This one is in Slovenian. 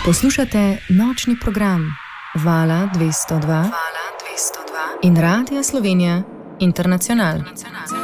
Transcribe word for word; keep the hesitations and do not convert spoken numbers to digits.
Poslušate nočni program Vala dvesto dva, Vala dvesto dva in Radia Slovenija Internacional.